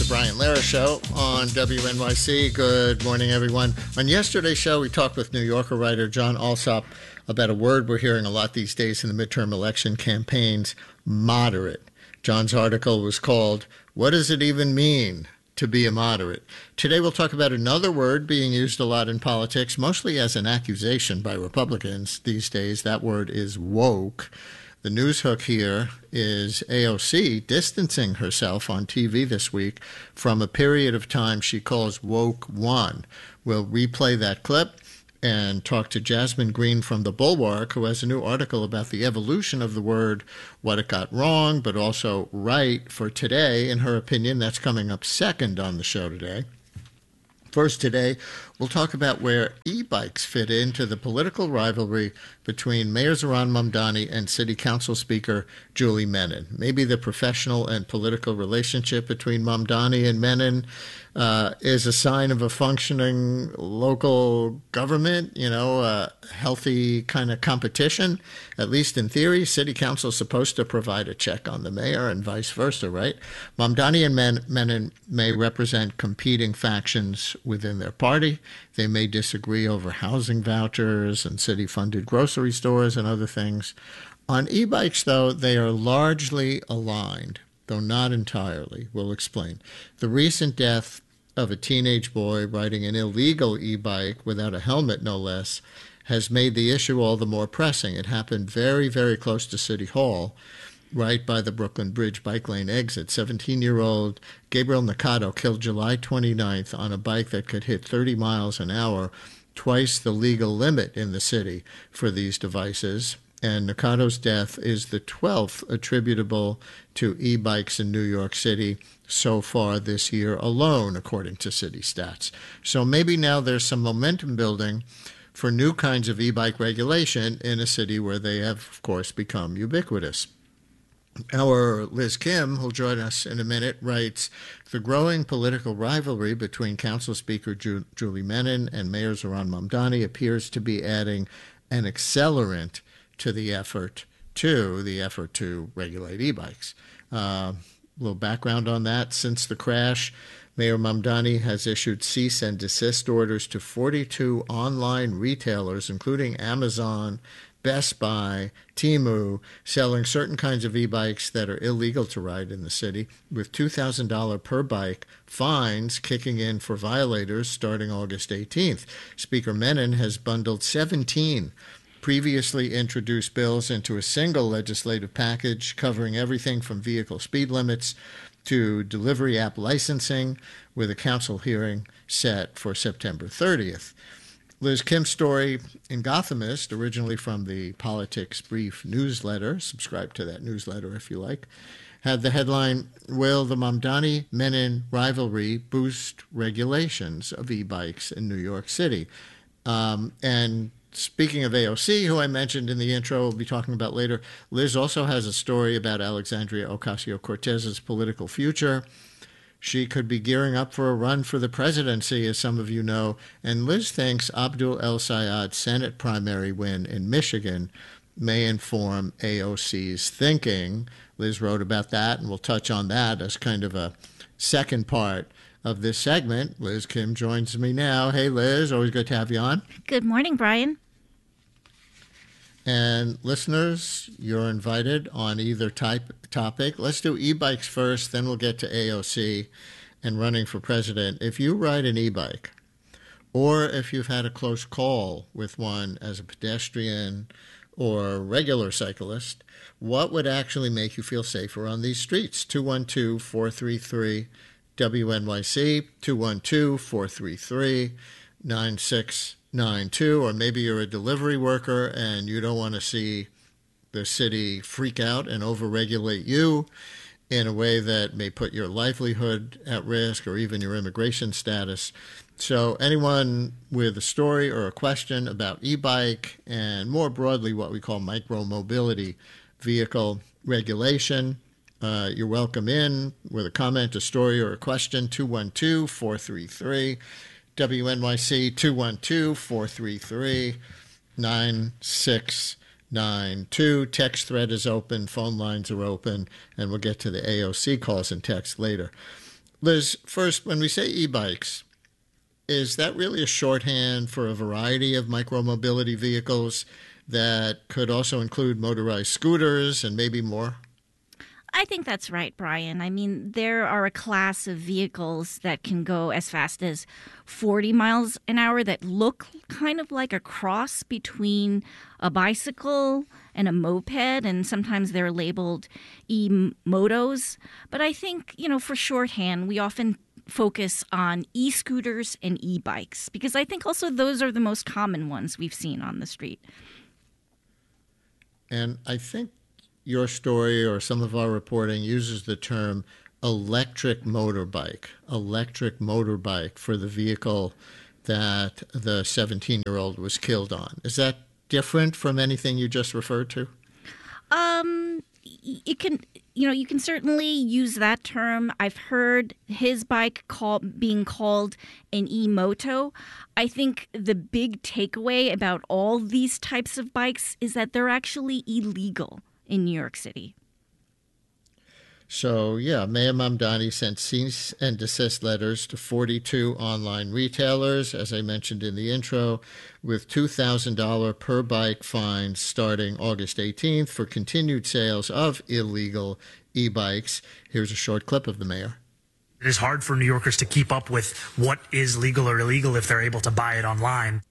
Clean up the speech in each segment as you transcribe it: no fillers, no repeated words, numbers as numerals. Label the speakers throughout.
Speaker 1: Brian Lehrer Show on WNYC. Good morning, everyone. On yesterday's show, we talked with New Yorker writer John Alsop about a word we're hearing a lot these days in the midterm election campaigns, moderate. John's article was called, "What Does It Even Mean to Be a Moderate?" Today we'll talk about another word being used a lot in politics, mostly as an accusation by Republicans these days. That word is woke. The news hook here is AOC distancing herself on TV this week from a period of time she calls woke one. We'll replay that clip and talk to Jasmine Green from The Bulwark, who has a new article about the evolution of the word, what it got wrong, but also right for today. In her opinion, that's coming up second on the show today. First today, we'll talk about where e-bikes fit into the political rivalry between Mayor Zohran Mamdani and City Council Speaker Julie Menin. Maybe the professional and political relationship between Mamdani and Menin is a sign of a functioning local government, a healthy kind of competition. At least in theory, City Council is supposed to provide a check on the mayor and vice versa, right? Mamdani and Menin may represent competing factions within their party. They may disagree over housing vouchers and city-funded grocery stores and other things. On e-bikes, though, they are largely aligned, though not entirely. We'll explain. The recent death of a teenage boy riding an illegal e-bike without a helmet, no less, has made the issue all the more pressing. It happened very, very close to City Hall, right by the Brooklyn Bridge bike lane exit. 17-year-old Gabriel Nakato killed July 29th on a bike that could hit 30 miles an hour, twice the legal limit in the city for these devices. And Nakato's death is the 12th attributable to e-bikes in New York City so far this year alone, according to city stats. So maybe now there's some momentum building for new kinds of e-bike regulation in a city where they have, of course, become ubiquitous. Our Liz Kim, who'll join us in a minute, writes, "The growing political rivalry between Council Speaker Julie Menin and Mayor Zohran Mamdani appears to be adding an accelerant to the effort to regulate e-bikes." A little background on that. Since the crash, Mayor Mamdani has issued cease and desist orders to 42 online retailers, including Amazon, Best Buy, Temu, selling certain kinds of e-bikes that are illegal to ride in the city, with $2,000 per bike fines kicking in for violators starting August 18th. Speaker Menin has bundled 17 previously introduced bills into a single legislative package covering everything from vehicle speed limits to delivery app licensing, with a council hearing set for September 30th. Liz Kim's story in Gothamist, originally from the Politics Brief newsletter, subscribe to that newsletter if you like, had the headline, "Will the Mamdani-Menin rivalry boost regulations of e-bikes in New York City?" And speaking of AOC, who I mentioned in the intro, we'll be talking about later, Liz also has a story about Alexandria Ocasio-Cortez's political future. She could be gearing up for a run for the presidency, as some of you know, and Liz thinks Abdul El-Sayed's Senate primary win in Michigan may inform AOC's thinking. Liz wrote about that, and we'll touch on that as kind of a second part of this segment. Liz Kim joins me now. Hey, Liz, always good to have you on.
Speaker 2: Good morning, Brian.
Speaker 1: And listeners, you're invited on either topic. Let's do e-bikes first, then we'll get to AOC and running for president. If you ride an e-bike, or if you've had a close call with one as a pedestrian or regular cyclist, what would actually make you feel safer on these streets? 212-433-WNYC, 212-433-9692, or maybe you're a delivery worker and you don't want to see the city freak out and overregulate you in a way that may put your livelihood at risk or even your immigration status. So anyone with a story or a question about e-bike and more broadly what we call micro-mobility vehicle regulation, you're welcome in with a comment, a story, or a question. 212-433-WNYC, 212-433-9692. Text thread is open, phone lines are open, and we'll get to the AOC calls and texts later. Liz, first, when we say e-bikes, is that really a shorthand for a variety of micromobility vehicles that could also include motorized scooters and maybe more?
Speaker 2: I think that's right, Brian. I mean, there are a class of vehicles that can go as fast as 40 miles an hour that look kind of like a cross between a bicycle and a moped, and sometimes they're labeled e-motos. But I think, for shorthand, we often focus on e-scooters and e-bikes because I think also those are the most common ones we've seen on the street.
Speaker 1: And I think your story or some of our reporting uses the term electric motorbike for the vehicle that the 17-year-old was killed on. Is that different from anything you just referred to?
Speaker 2: It can, you can certainly use that term. I've heard his bike being called an e-moto. I think the big takeaway about all these types of bikes is that they're actually illegal in New York City.
Speaker 1: So, yeah, Mayor Mamdani sent cease and desist letters to 42 online retailers, as I mentioned in the intro, with $2,000 per bike fines starting August 18th for continued sales of illegal e-bikes. Here's a short clip of the mayor.
Speaker 3: It is hard for New Yorkers to keep up with what is legal or illegal if they're able to buy it online.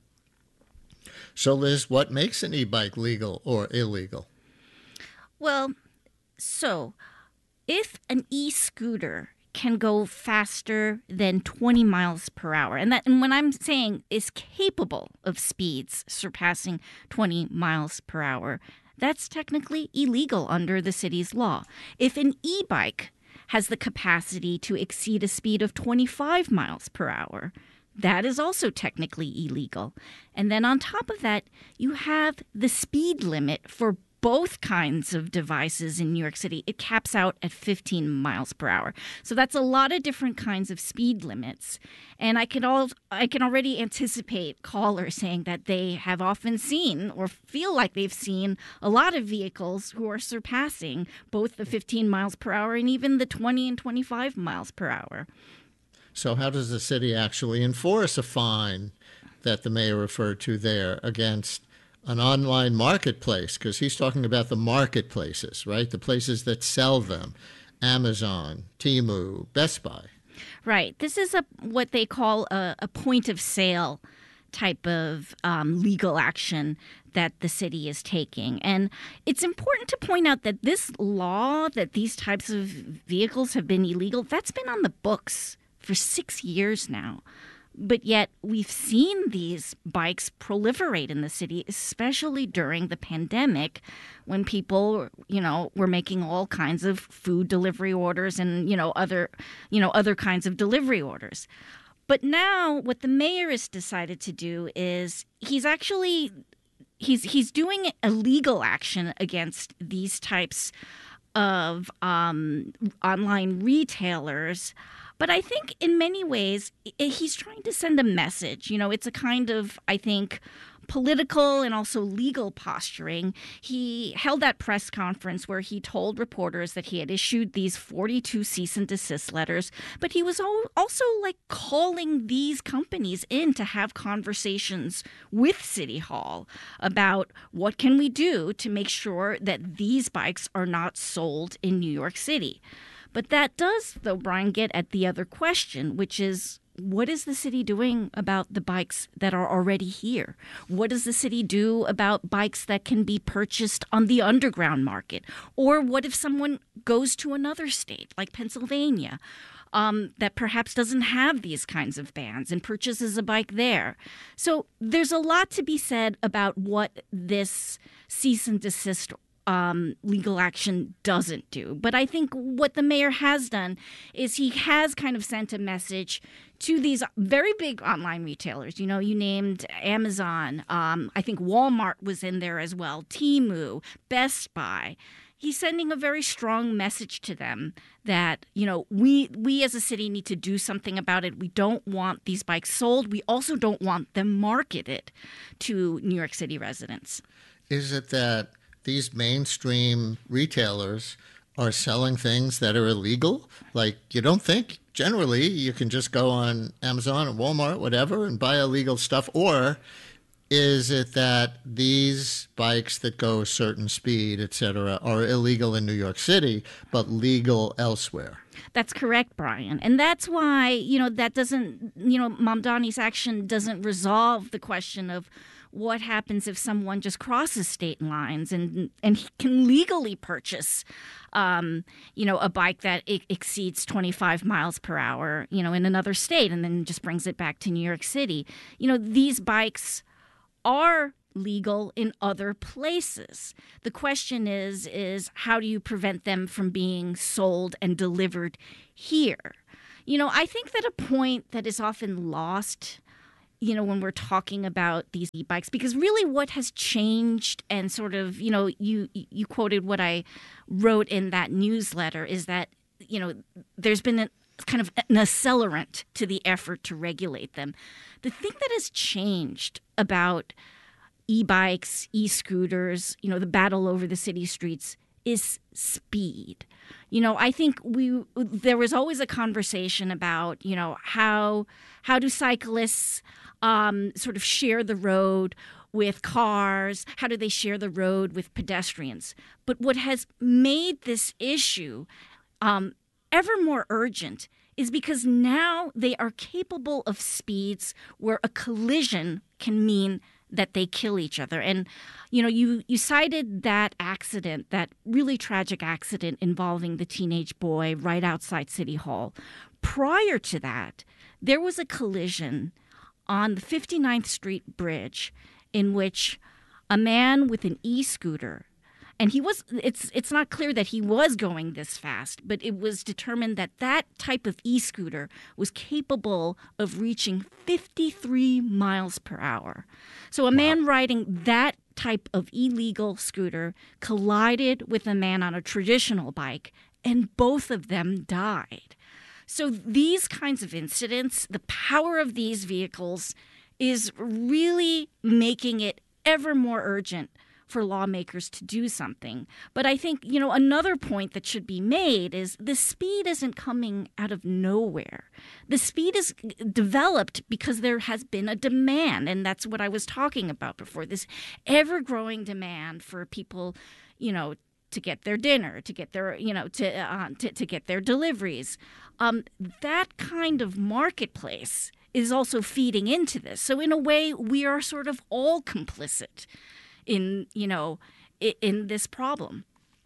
Speaker 1: So, Liz, what makes an e-bike legal or illegal?
Speaker 2: Well, so if an e-scooter can go faster than 20 miles per hour, and when I'm saying is capable of speeds surpassing 20 miles per hour, that's technically illegal under the city's law. If an e-bike has the capacity to exceed a speed of 25 miles per hour, that is also technically illegal. And then on top of that, you have the speed limit for both kinds of devices in New York City. It caps out at 15 miles per hour. So that's a lot of different kinds of speed limits. And I can already anticipate callers saying that they have often seen or feel like they've seen a lot of vehicles who are surpassing both the 15 miles per hour and even the 20 and 25 miles per hour.
Speaker 1: So how does the city actually enforce a fine that the mayor referred to there against an online marketplace? Because he's talking about the marketplaces, right? The places that sell them. Amazon, Temu, Best Buy.
Speaker 2: Right. This is what they call a point of sale type of legal action that the city is taking. And it's important to point out that this law, that these types of vehicles have been illegal, that's been on the books for 6 years now. But yet we've seen these bikes proliferate in the city, especially during the pandemic when people, were making all kinds of food delivery orders and, other kinds of delivery orders. But now what the mayor has decided to do is he's doing a legal action against these types of online retailers. But I think in many ways, he's trying to send a message. It's a kind of, I think, political and also legal posturing. He held that press conference where he told reporters that he had issued these 42 cease and desist letters, but he was also calling these companies in to have conversations with City Hall about what can we do to make sure that these bikes are not sold in New York City. But that does, though, Brian, get at the other question, which is, what is the city doing about the bikes that are already here? What does the city do about bikes that can be purchased on the underground market? Or what if someone goes to another state, like Pennsylvania, that perhaps doesn't have these kinds of bans and purchases a bike there? So there's a lot to be said about what this cease and desist legal action doesn't do. But I think what the mayor has done is he has kind of sent a message to these very big online retailers. You named Amazon. I think Walmart was in there as well. Temu, Best Buy. He's sending a very strong message to them that, we as a city need to do something about it. We don't want these bikes sold. We also don't want them marketed to New York City residents.
Speaker 1: Is it that these mainstream retailers are selling things that are illegal? Like, you don't think generally you can just go on Amazon or Walmart, whatever, and buy illegal stuff? Or is it that these bikes that go a certain speed, et cetera, are illegal in New York City, but legal elsewhere?
Speaker 2: That's correct, Brian. And that's why, that doesn't, Mamdani's action doesn't resolve the question of what happens if someone just crosses state lines and he can legally purchase, a bike that exceeds 25 miles per hour, in another state and then just brings it back to New York City. These bikes are legal in other places. The question is how do you prevent them from being sold and delivered here? I think that a point that is often lost, when we're talking about these e-bikes, because really what has changed and sort of, you quoted what I wrote in that newsletter is that, there's been a kind of an accelerant to the effort to regulate them. The thing that has changed about e-bikes, e-scooters, the battle over the city streets is speed. I think there was always a conversation about, how do cyclists sort of share the road with cars? How do they share the road with pedestrians? But what has made this issue ever more urgent is because now they are capable of speeds where a collision can mean that they kill each other. And, you cited that accident, that really tragic accident involving the teenage boy right outside City Hall. Prior to that, there was a collision on the 59th Street Bridge in which a man with an e-scooter, and it's not clear that he was going this fast, but it was determined that that type of e-scooter was capable of reaching 53 miles per hour. So a man riding that type of illegal scooter collided with a man on a traditional bike, and both of them died. So these kinds of incidents, the power of these vehicles is really making it ever more urgent for lawmakers to do something. But I think, another point that should be made is the speed isn't coming out of nowhere. The speed is developed because there has been a demand, and that's what I was talking about before, this ever-growing demand for people, to get their dinner, to get their, to get their deliveries. That kind of marketplace is also feeding into this. So in a way, we are sort of all complicit in this problem.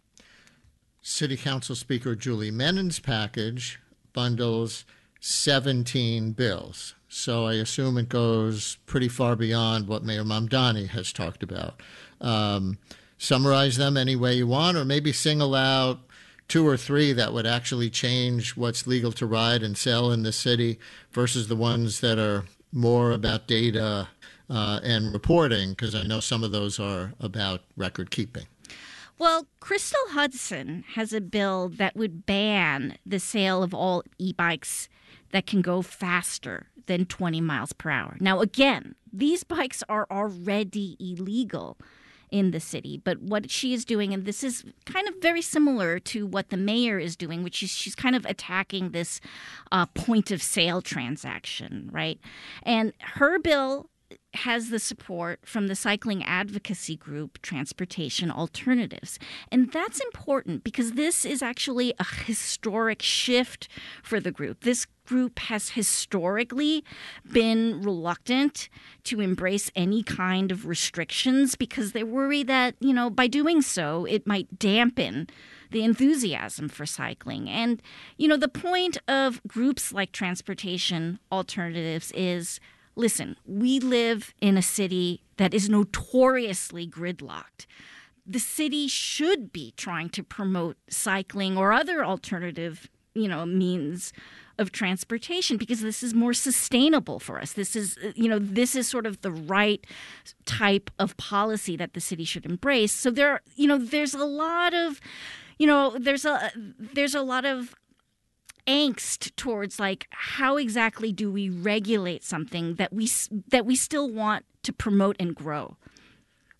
Speaker 1: City Council Speaker Julie Menon's package bundles 17 bills. So I assume it goes pretty far beyond what Mayor Mamdani has talked about. Summarize them any way you want, or maybe single out 2 or 3 that would actually change what's legal to ride and sell in the city versus the ones that are more about data and reporting, because I know some of those are about record keeping.
Speaker 2: Well, Crystal Hudson has a bill that would ban the sale of all e-bikes that can go faster than 20 miles per hour. Now, again, these bikes are already illegal in the city, but what she is doing, and this is kind of very similar to what the mayor is doing, which is she's kind of attacking this point of sale transaction, right? And her bill has the support from the cycling advocacy group Transportation Alternatives. And that's important because this is actually a historic shift for the group. This group has historically been reluctant to embrace any kind of restrictions because they worry that, by doing so, it might dampen the enthusiasm for cycling. And, the point of groups like Transportation Alternatives is, listen, we live in a city that is notoriously gridlocked. The city should be trying to promote cycling or other alternative, means of transportation because this is more sustainable for us. This is sort of the right type of policy that the city should embrace. So there's a lot of, there's a lot of angst towards how exactly do we regulate something that we still want to promote and grow.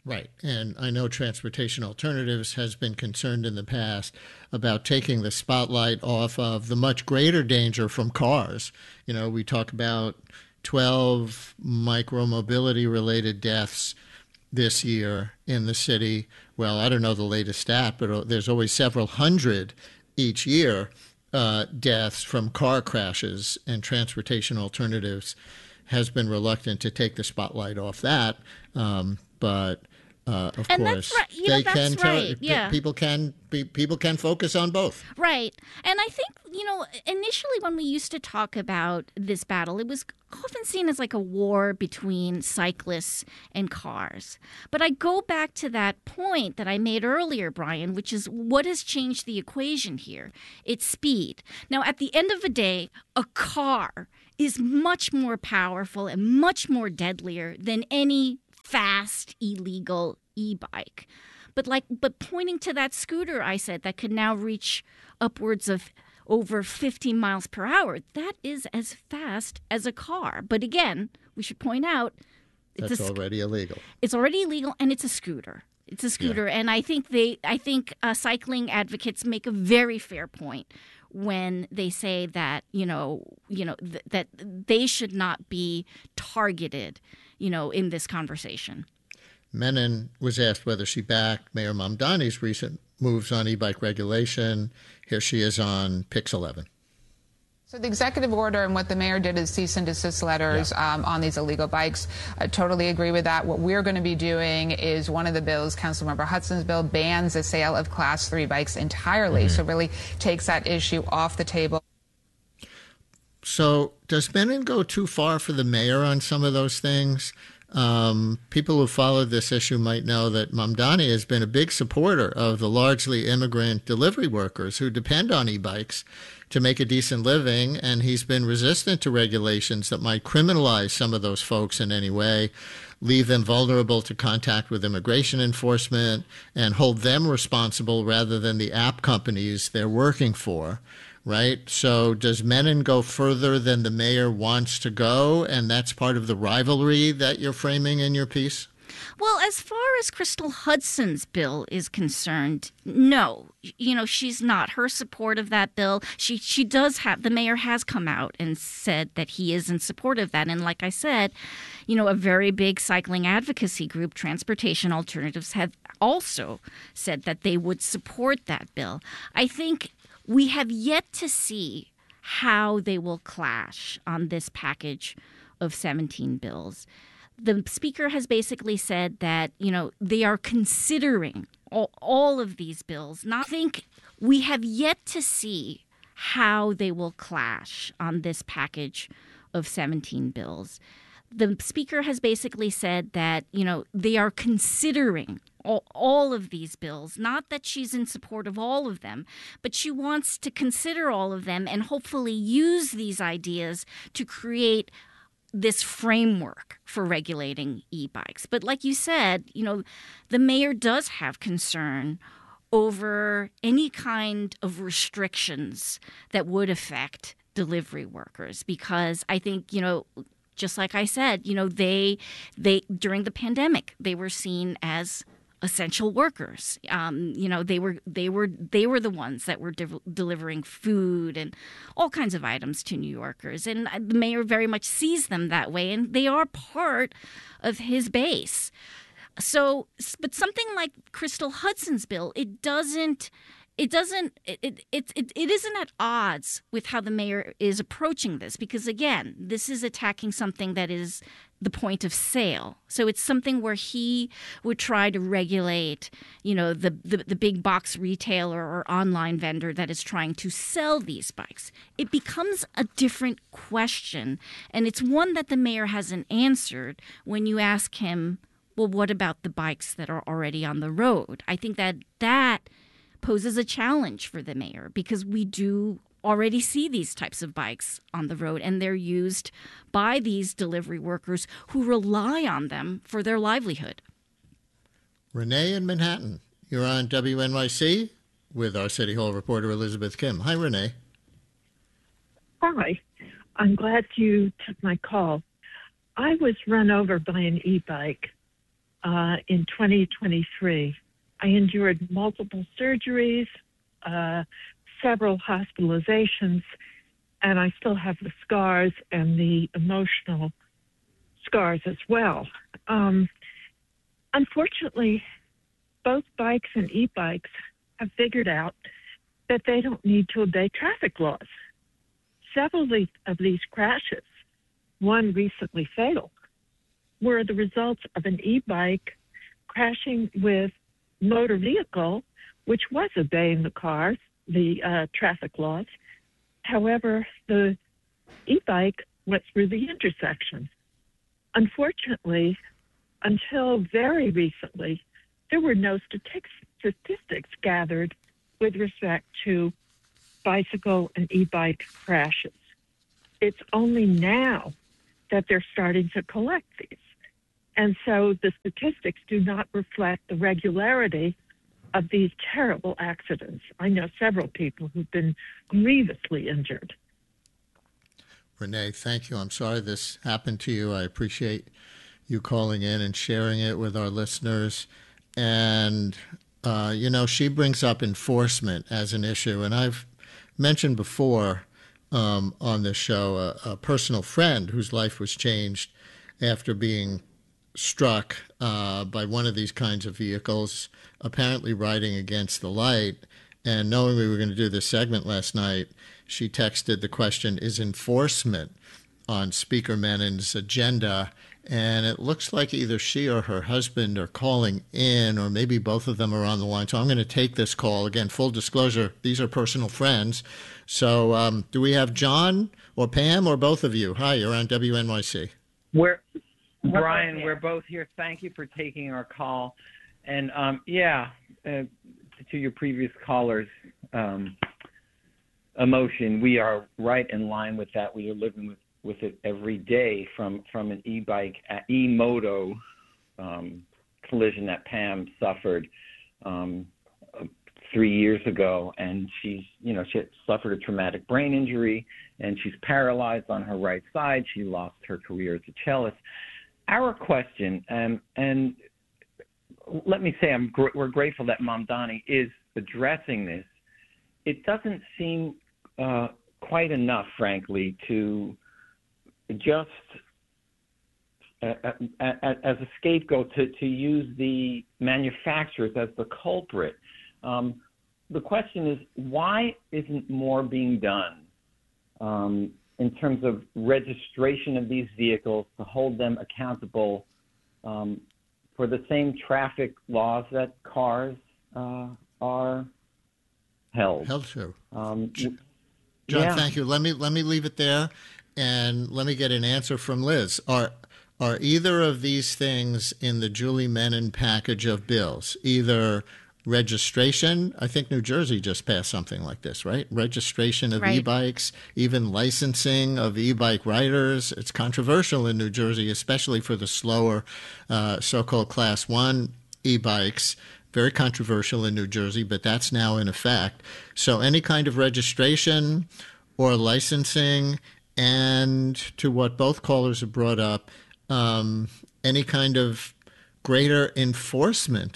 Speaker 1: Right. And I know Transportation Alternatives has been concerned in the past about taking the spotlight off of the much greater danger from cars. We talk about 12 micromobility related deaths this year in the city. Well, I don't know the latest stat, but there's always several hundred each year deaths from car crashes, and Transportation Alternatives has been reluctant to take the spotlight off that. But of
Speaker 2: and
Speaker 1: course,
Speaker 2: that's right.
Speaker 1: they
Speaker 2: That's
Speaker 1: can.
Speaker 2: right. Yeah.
Speaker 1: People can focus on both.
Speaker 2: Right. And I think, initially when we used to talk about this battle, it was often seen as like a war between cyclists and cars. But I go back to that point that I made earlier, Brian, which is what has changed the equation here? It's speed. Now, at the end of the day, a car is much more powerful and much more deadlier than any fast, illegal e-bike. But pointing to that scooter, I said, that could now reach upwards of over 50 miles per hour, that is as fast as a car. But again, we should point out
Speaker 1: That's already illegal.
Speaker 2: It's already illegal, and it's a scooter. It's a scooter, yeah. And I think cycling advocates make a very fair point when they say that that they should not be targeted, in this conversation.
Speaker 1: Menon was asked whether she backed Mayor Mamdani's recent moves on e-bike regulation. Here she is on Pix 11.
Speaker 4: So the executive order and what the mayor did is cease and desist letters on these illegal bikes. I totally agree with that. What we're going to be doing is one of the bills, Councilmember Hudson's bill, bans the sale of Class 3 bikes entirely. So really takes that issue off the table.
Speaker 1: So does Menon go too far for the mayor on some of those things? People who followed this issue might know that Mamdani has been a big supporter of the largely immigrant delivery workers who depend on e-bikes to make a decent living, and he's been resistant to regulations that might criminalize some of those folks in any way, leave them vulnerable to contact with immigration enforcement, and hold them responsible rather than the app companies they're working for. Right? So does Menon go further than the mayor wants to go, and that's part of the rivalry that you're framing in your piece?
Speaker 2: Well, as far as Crystal Hudson's bill is concerned, no. She's not. Her support of that bill, she does have, the mayor has come out and said that he is in support of that. And like I said, a very big cycling advocacy group, Transportation Alternatives, have also said that they would support that bill. I think we have yet to see how they will clash on this package of 17 bills. The speaker has basically said that, they are considering all of these bills. I think we have yet to see how they will clash on this package of 17 bills. The speaker has basically said that, they are considering all of these bills. Not that she's in support of all of them, but she wants to consider all of them and hopefully use these ideas to create this framework for regulating e-bikes. But like you said, the mayor does have concern over any kind of restrictions that would affect delivery workers, because I think, just like I said, they during the pandemic, they were seen as essential workers. They were the ones that were delivering food and all kinds of items to New Yorkers, and the mayor very much sees them that way, and they are part of his base. So, but something like Crystal Hudson's bill, it isn't at odds with how the mayor is approaching this, because again, this is attacking something that is the point of sale. So it's something where he would try to regulate, the big box retailer or online vendor that is trying to sell these bikes. It becomes a different question, and it's one that the mayor hasn't answered when you ask him, well, what about the bikes that are already on the road? I think that poses a challenge for the mayor, because we do already see these types of bikes on the road, and they're used by these delivery workers who rely on them for their livelihood.
Speaker 1: Renee in Manhattan, you're on WNYC with our City Hall reporter Elizabeth Kim. Hi, Renee.
Speaker 5: Hi. I'm glad you took my call. I was run over by an e-bike in 2023. I endured multiple surgeries, several hospitalizations, and I still have the scars and the emotional scars as well. Unfortunately, both bikes and e-bikes have figured out that they don't need to obey traffic laws. Several of these crashes, one recently fatal, were the results of an e-bike crashing with motor vehicle, which was obeying the traffic laws. However, the e-bike went through the intersection. Unfortunately, until very recently, there were no statistics gathered with respect to bicycle and e-bike crashes. It's only now that they're starting to collect these. And so the statistics do not reflect the regularity of these terrible accidents. I know several people who've been grievously injured.
Speaker 1: Renee, thank you. I'm sorry this happened to you. I appreciate you calling in and sharing it with our listeners. And, she brings up enforcement as an issue. And I've mentioned before on this show a personal friend whose life was changed after being struck by one of these kinds of vehicles, apparently riding against the light. And knowing we were going to do this segment last night, she texted the question, is enforcement on Speaker Menin's agenda? And it looks like either she or her husband are calling in, or maybe both of them are on the line. So I'm going to take this call. Again, full disclosure, these are personal friends. So do we have John or Pam or both of you? Hi, you're on WNYC.
Speaker 6: Brian, we're both here. Thank you for taking our call. And to your previous caller's emotion, we are right in line with that. We are living with it every day from an e-bike, e-moto collision that Pam suffered 3 years ago. And she had suffered a traumatic brain injury, and she's paralyzed on her right side. She lost her career as a cellist. Our question, and let me say we're grateful that Mamdani is addressing this. It doesn't seem quite enough, frankly, to just as a scapegoat to use the manufacturers as the culprit. The question is, why isn't more being done in terms of registration of these vehicles to hold them accountable for the same traffic laws that cars are held to?
Speaker 1: John, thank you. Let me leave it there, and let me get an answer from Liz. Are either of these things in the Julie Menin package of bills? Either registration, I think New Jersey just passed something like this, right? Registration of e-bikes, even licensing of e-bike riders. It's controversial in New Jersey, especially for the slower so-called Class 1 e-bikes. Very controversial in New Jersey, but that's now in effect. So any kind of registration or licensing, and to what both callers have brought up, any kind of greater enforcement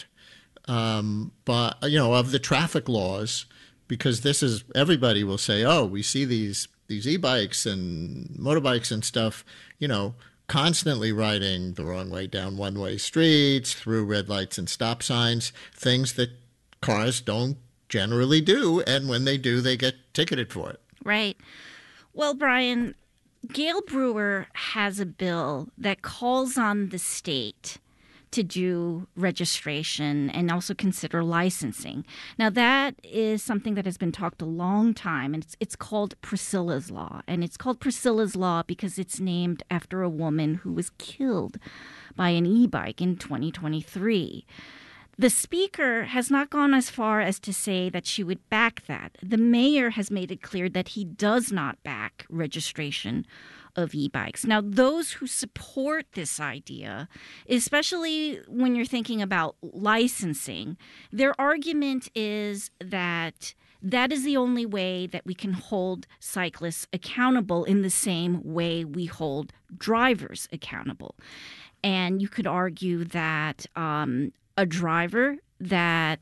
Speaker 1: of the traffic laws, because this is, everybody will say, oh, we see these e-bikes and motorbikes and stuff, constantly riding the wrong way down one-way streets, through red lights and stop signs, things that cars don't generally do, and when they do, they get ticketed for it.
Speaker 2: Right. Well, Brian, Gail Brewer has a bill that calls on the state to do registration and also consider licensing. Now, that is something that has been talked a long time, and it's called Priscilla's Law. And it's called Priscilla's Law because it's named after a woman who was killed by an e-bike in 2023. The speaker has not gone as far as to say that she would back that. The mayor has made it clear that he does not back registration of e-bikes. Now, those who support this idea, especially when you're thinking about licensing, their argument is that that is the only way that we can hold cyclists accountable in the same way we hold drivers accountable. And you could argue that a driver that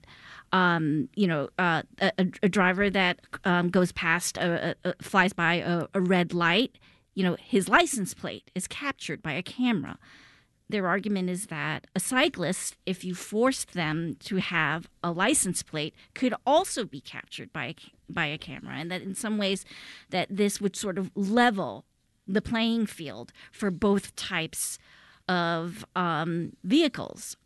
Speaker 2: a driver that goes past, flies by a red light, his license plate is captured by a camera. Their argument is that a cyclist, if you forced them to have a license plate, could also be captured by a camera, and that in some ways that this would sort of level the playing field for both types of vehicles.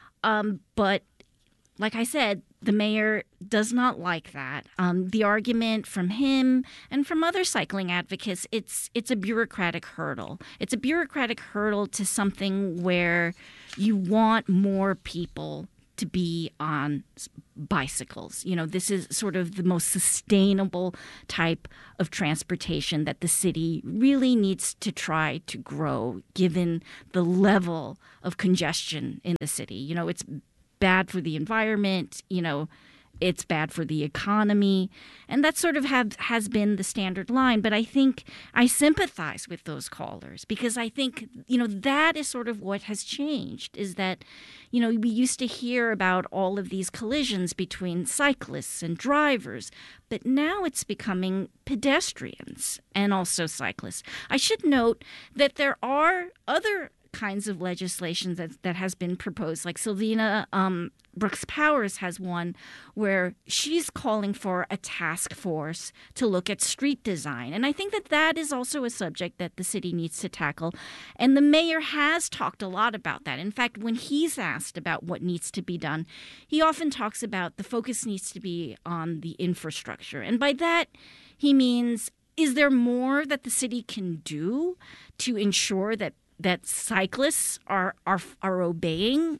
Speaker 2: But like I said, the mayor does not like that. The argument from him and from other cycling advocates, it's a bureaucratic hurdle. It's a bureaucratic hurdle to something where you want more people to be on bicycles. This is sort of the most sustainable type of transportation that the city really needs to try to grow, given the level of congestion in the city. It's bad for the environment, it's bad for the economy. And that sort of has been the standard line. But I think I sympathize with those callers, because I think, that is sort of what has changed, is that, we used to hear about all of these collisions between cyclists and drivers, but now it's becoming pedestrians and also cyclists. I should note that there are other kinds of legislation that has been proposed, like Sylvina Brooks Powers has one where she's calling for a task force to look at street design. And I think that is also a subject that the city needs to tackle. And the mayor has talked a lot about that. In fact, when he's asked about what needs to be done, he often talks about the focus needs to be on the infrastructure. And by that, he means, is there more that the city can do to ensure that cyclists are obeying,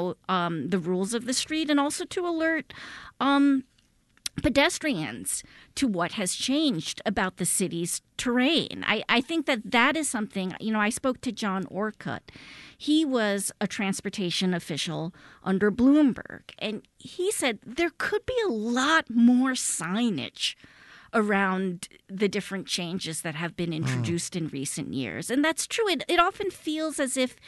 Speaker 2: the rules of the street, and also to alert pedestrians to what has changed about the city's terrain. I think that is something, I spoke to John Orcutt. He was a transportation official under Bloomberg, and he said there could be a lot more signage around the different changes that have been introduced in recent years. And that's true. It often feels as if,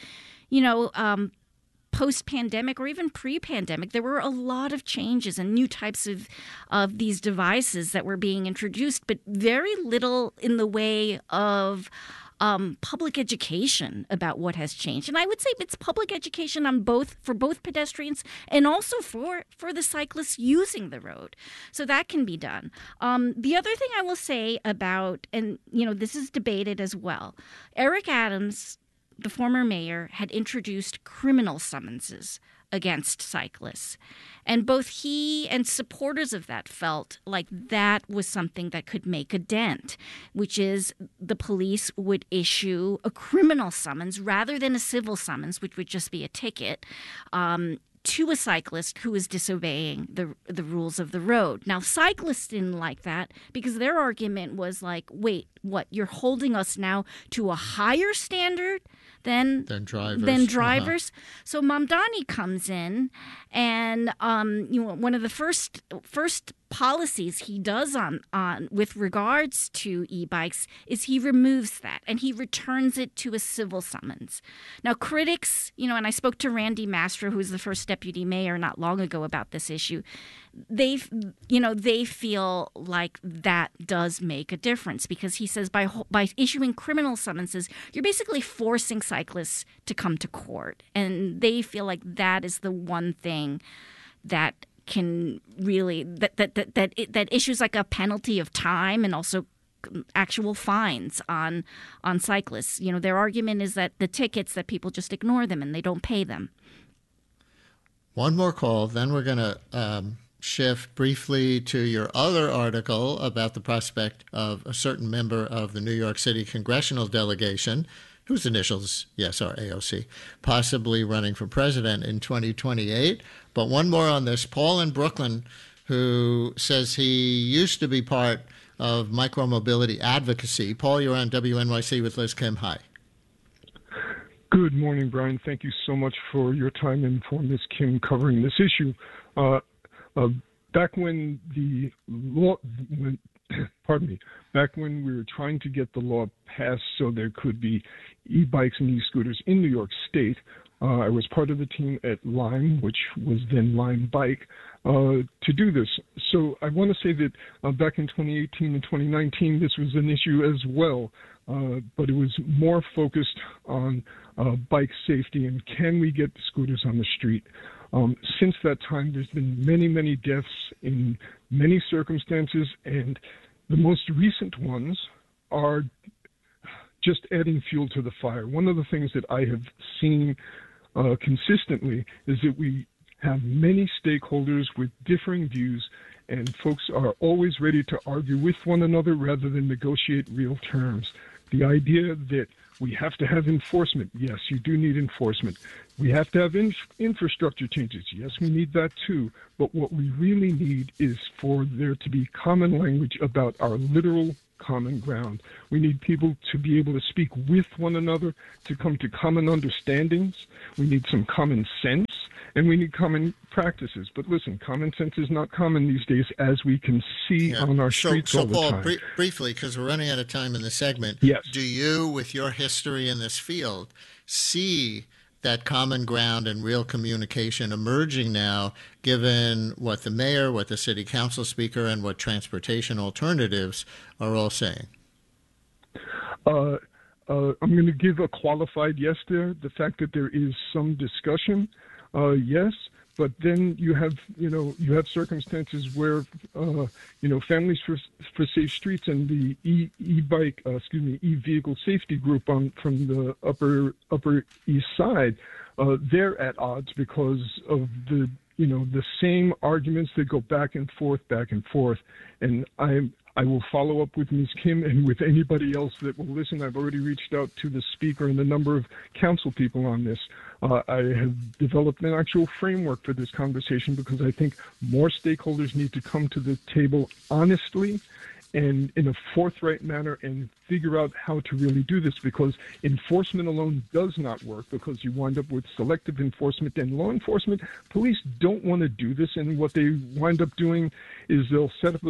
Speaker 2: post-pandemic or even pre-pandemic, there were a lot of changes and new types of these devices that were being introduced, but very little in the way of public education about what has changed. And I would say it's public education for both pedestrians and also for the cyclists using the road. So that can be done. The other thing I will say about, and this is debated as well, Eric Adams, the former mayor, had introduced criminal summonses against cyclists. And both he and supporters of that felt like that was something that could make a dent, which is the police would issue a criminal summons rather than a civil summons, which would just be a ticket, to a cyclist who is disobeying the rules of the road. Now, cyclists didn't like that because their argument was like, wait, what, you're holding us now to a higher standard than drivers. So Mamdani comes in, and one of the first policies he does on with regards to e-bikes is he removes that and he returns it to a civil summons. Now, critics, and I spoke to Randy Mastro, who's the first deputy mayor, not long ago about this issue. They feel like that does make a difference because he says by issuing criminal summonses, you're basically forcing cyclists to come to court, and they feel like that is the one thing that can really that issues like a penalty of time and also actual fines on cyclists. Their argument is that the tickets, that people just ignore them and they don't pay them.
Speaker 1: One more call, then we're going to shift briefly to your other article about the prospect of a certain member of the New York City congressional delegation, whose initials, yes, are AOC, possibly running for president in 2028. But one more on this. Paul in Brooklyn, who says he used to be part of micromobility advocacy. Paul, you're on WNYC with Liz Kim. Hi.
Speaker 7: Good morning, Brian. Thank you so much for your time and for Ms. Kim covering this issue. Back when the pardon me, back when we were trying to get the law passed so there could be e-bikes and e-scooters in New York State, I was part of the team at Lime, which was then Lime Bike, to do this. So I want to say that back in 2018 and 2019, this was an issue as well, but it was more focused on bike safety and can we get scooters on the street. Since that time, there's been many, many deaths in many circumstances, and the most recent ones are just adding fuel to the fire. One of the things that I have seen consistently is that we have many stakeholders with differing views, and folks are always ready to argue with one another rather than negotiate real terms. The idea that we have to have enforcement, yes, you do need enforcement. We have to have infrastructure changes, yes, we need that too. But what we really need is for there to be common language about our literal common ground. We need people to be able to speak with one another, to come to common understandings. We need some common sense, and we need common practices. But listen, common sense is not common these days, as we can see on our streets all the time.
Speaker 1: Paul, briefly, because we're running out of time in the segment,
Speaker 7: yes.
Speaker 1: Do you, with your history in this field, see that common ground and real communication emerging now, given what the mayor, what the city council speaker, and what transportation alternatives are all saying?
Speaker 7: I'm going to give a qualified yes there. The fact that there is some discussion, yes, but then you have circumstances where, Families for Safe Streets and the e-vehicle safety group from the Upper East Side, they're at odds because of the same arguments that go back and forth. And I will follow up with Ms. Kim and with anybody else that will listen. I've already reached out to the speaker and a number of council people on this. I have developed an actual framework for this conversation because I think more stakeholders need to come to the table honestly and in a forthright manner and figure out how to really do this, because enforcement alone does not work, because you wind up with selective enforcement, and law enforcement, police don't want to do this, and what they wind up doing is they'll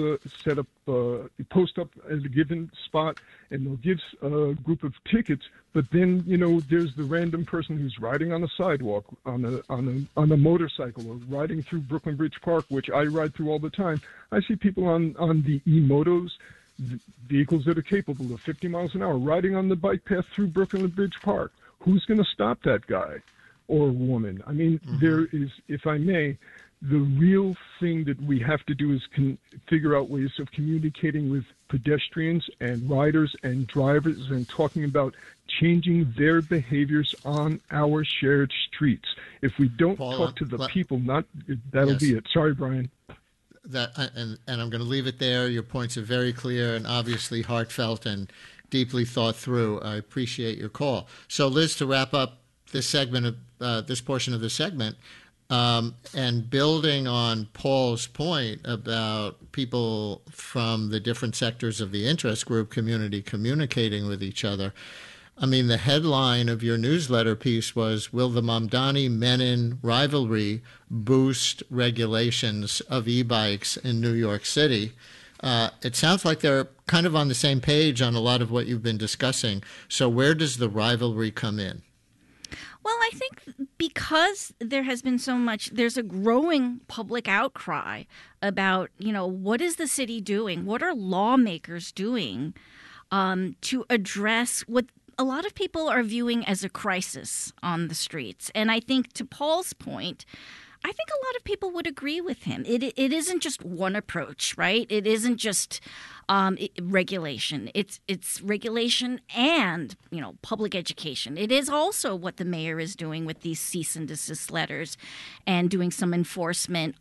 Speaker 7: post up at a given spot and they'll give a group of tickets, but then there's the random person who's riding on a sidewalk on a motorcycle or riding through Brooklyn Bridge Park, which I ride through all the time. I see people on the e-motos, vehicles that are capable of 50 miles an hour, riding on the bike path through Brooklyn Bridge Park. Who's going to stop that guy or woman? I mean, There is, if I may, the real thing that we have to do is figure out ways of communicating with pedestrians and riders and drivers and talking about changing their behaviors on our shared streets. If we don't talk to the people, that'll be it. Sorry, Brian.
Speaker 1: And I'm going to leave it there. Your points are very clear and obviously heartfelt and deeply thought through. I appreciate your call. So, Liz, to wrap up this segment of this portion of the segment, and building on Paul's point about people from the different sectors of the interest group community communicating with each other, I mean, the headline of your newsletter piece was, "Will the Mamdani-Menon rivalry boost regulations of e-bikes in New York City?" It sounds like they're kind of on the same page on a lot of what you've been discussing. So where does the rivalry come in?
Speaker 2: Well, I think because there has been there's a growing public outcry about, what is the city doing? What are lawmakers doing to address what a lot of people are viewing as a crisis on the streets? And I think, to Paul's point, I think a lot of people would agree with him. It isn't just one approach, right? It isn't just regulation. It's regulation and, public education. It is also what the mayor is doing with these cease and desist letters and doing some enforcement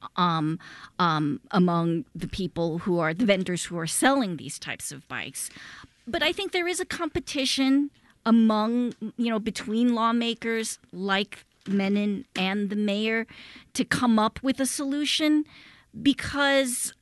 Speaker 2: among the people who are the vendors who are selling these types of bikes. But I think there is a competition among, between lawmakers like Menon and the mayor to come up with a solution, because,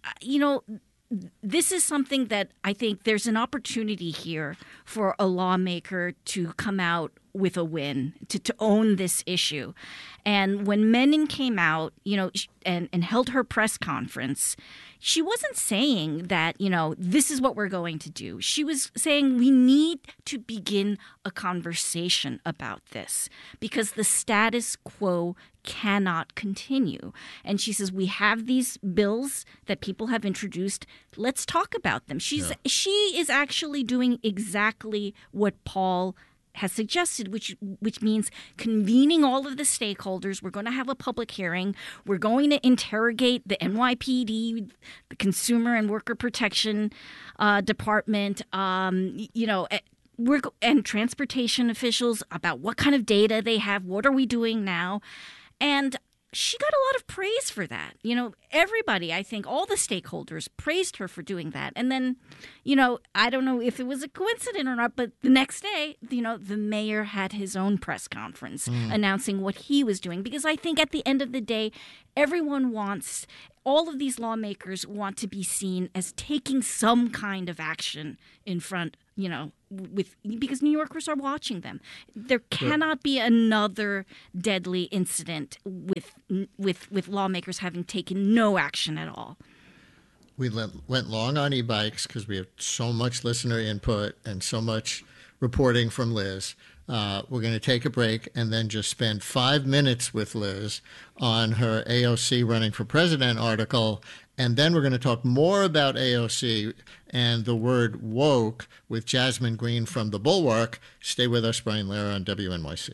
Speaker 2: this is something that I think there's an opportunity here for a lawmaker to come out with a win, to own this issue. And when Menon came out, and held her press conference, she wasn't saying that, this is what we're going to do. She was saying we need to begin a conversation about this because the status quo cannot continue. And she says, we have these bills that people have introduced. Let's talk about them. She is actually doing exactly what Paul has suggested, which means convening all of the stakeholders. We're going to have a public hearing. We're going to interrogate the NYPD, the Consumer and Worker Protection Department, and transportation officials about what kind of data they have. What are we doing now? And she got a lot of praise for that. Everybody, I think, all the stakeholders praised her for doing that. And then, I don't know if it was a coincidence or not, but the next day, the mayor had his own press conference announcing what he was doing. Because I think at the end of the day, all of these lawmakers want to be seen as taking some kind of action in front, because New Yorkers are watching them. There cannot be another deadly incident with lawmakers having taken no action at all.
Speaker 1: We went long on e-bikes because we have so much listener input and so much reporting from Liz. We're going to take a break and then just spend 5 minutes with Liz on her AOC running for president article. And then we're going to talk more about AOC and the word woke with Jasmine Green from The Bulwark. Stay with us, Brian Lehrer on WNYC.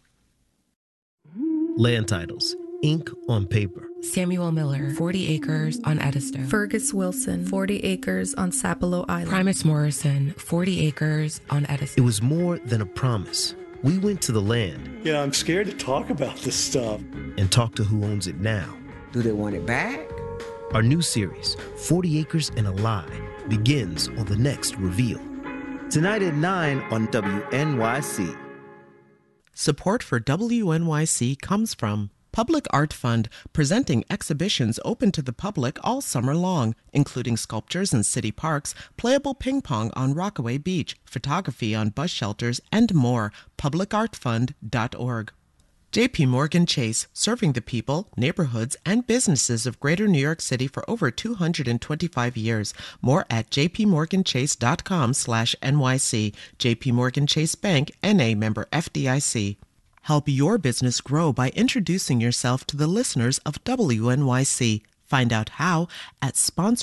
Speaker 8: Land titles, ink on paper.
Speaker 9: Samuel Miller, 40 acres on Edisto.
Speaker 10: Fergus Wilson, 40 acres on Sapelo Island.
Speaker 9: Primus Morrison, 40 acres on Edison.
Speaker 8: It was more than a promise. We went to the land.
Speaker 11: I'm scared to talk about this stuff.
Speaker 8: And talk to who owns it now.
Speaker 12: Do they want it back?
Speaker 8: Our new series, 40 Acres and a Lie, begins on the next reveal.
Speaker 13: Tonight at 9 on WNYC.
Speaker 14: Support for WNYC comes from Public Art Fund, presenting exhibitions open to the public all summer long, including sculptures in city parks, playable ping pong on Rockaway Beach, photography on bus shelters, and more. PublicArtFund.org. J.P. Morgan Chase, serving the people, neighborhoods, and businesses of Greater New York City for over 225 years. More at jpmorganchase.com/NYC. J.P. Morgan Chase Bank, N.A. member FDIC. Help your business grow by introducing yourself to the listeners of WNYC. Find out how at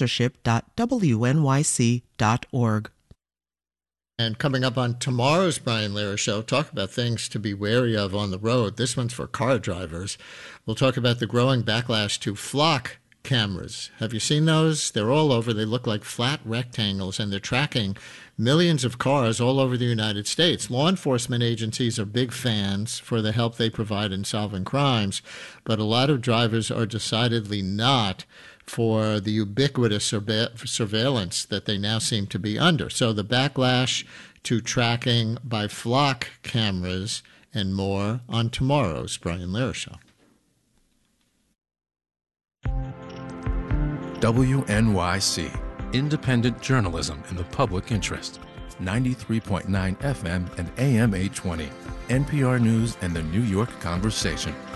Speaker 14: sponsorship.wnyc.org.
Speaker 1: And coming up on tomorrow's Brian Lehrer Show, talk about things to be wary of on the road. This one's for car drivers. We'll talk about the growing backlash to flock cameras. Have you seen those? They're all over. They look like flat rectangles, and they're tracking millions of cars all over the United States. Law enforcement agencies are big fans for the help they provide in solving crimes, but a lot of drivers are decidedly not for the ubiquitous surveillance that they now seem to be under. So the backlash to tracking by flock cameras and more on tomorrow's Brian Lehrer Show.
Speaker 15: WNYC, independent journalism in the public interest. 93.9 FM and AM 820. NPR News and the New York Conversation.